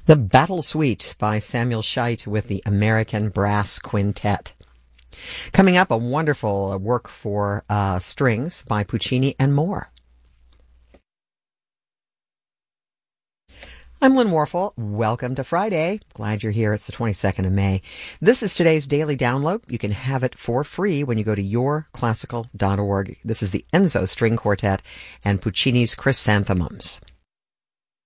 The Battle Suite by Samuel Scheidt with the American Brass Quintet. Coming up, a wonderful work for strings by Puccini and more. I'm Lynn Warfel. Welcome to Friday. Glad you're here. It's the 22nd of May. This is today's daily download. You can have it for free when you go to yourclassical.org. This is the Enzo String Quartet and Puccini's Chrysanthemums.